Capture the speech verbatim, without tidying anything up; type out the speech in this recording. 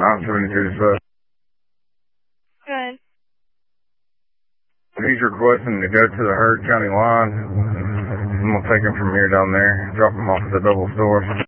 nine seventy-two to bus. Good. He's requesting to go to the Hurd County line. I'm going to take him from here down there, drop him off at the double store.